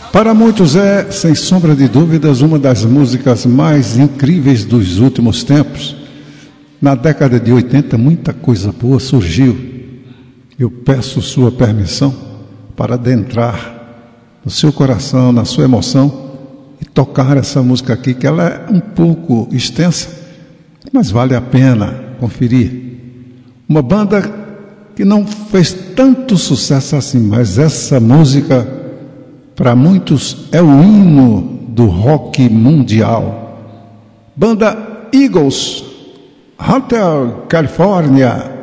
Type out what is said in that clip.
Para muitos é, sem sombra de dúvidas, uma das músicas mais incríveis dos últimos tempos. Na década de 80, muita coisa boa surgiu. Eu peço sua permissão para adentrar no seu coração, na sua emoção e tocar essa música aqui, que ela é um pouco extensa, mas vale a pena conferir. Uma banda que não fez tanto sucesso assim, mas essa música, para muitos, é o hino do rock mundial. Banda Eagles, Hotel California.